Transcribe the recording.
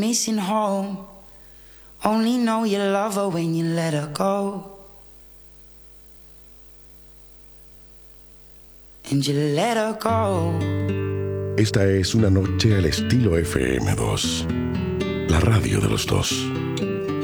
Missing home. Only know you love her when you let her go. And you let her go. Esta es una noche al estilo FM2, la radio de los dos.